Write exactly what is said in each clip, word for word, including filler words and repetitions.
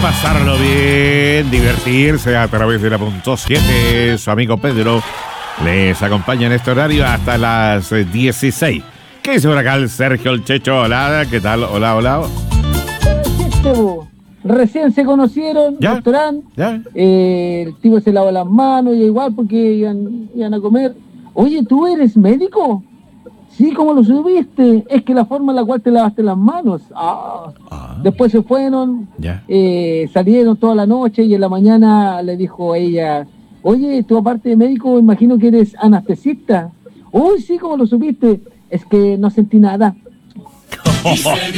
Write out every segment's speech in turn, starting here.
pasarlo bien, divertirse a través de la punto siete. Su amigo Pedro les acompaña en este horario hasta las dieciséis. ¿Qué dice por acá el Sergio el Checho? Hola, ¿qué tal? Hola, hola. Checho, recién se conocieron, ¿Ya? restaurante. ¿Ya? Eh, el tipo se lavó las manos y igual porque iban, iban a comer. Oye, ¿tú eres médico? Sí, ¿cómo lo subiste? Es que la forma en la cual te lavaste las manos. Ah. Ah. Después se fueron, Ya. eh, salieron toda la noche y en la mañana le dijo ella, oye, tú aparte de médico, imagino que eres anestesista. Uy, sí, ¿cómo lo supiste? Es que no sentí nada. El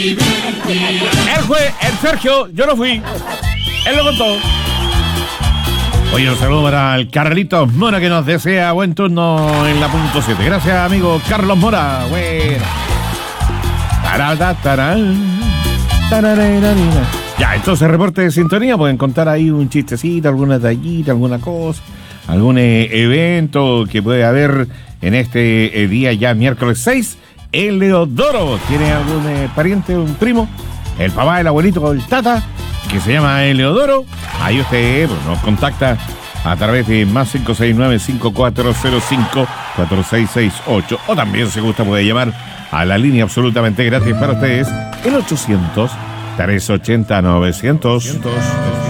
fue, el Sergio, yo no fui. Él lo contó. Oye, un saludo para el Carlitos Mora que nos desea buen turno en la punto siete. Gracias, amigo Carlos Mora. Bueno. Ya, entonces reporte de sintonía. Pueden contar ahí un chistecito, alguna tallita, alguna cosa, algún eh, evento que puede haber en este eh, día ya miércoles seis. Eleodoro, ¿tiene algún eh, pariente, un primo? El papá, el abuelito, el tata, que se llama Eleodoro. Ahí usted pues, nos contacta a través de más cinco seis nueve, cinco cuatro cero cinco, cuatro seis seis ocho. O también, si gusta, puede llamar a la línea absolutamente gratis para ustedes, el ochocientos, trescientos ochenta, novecientos.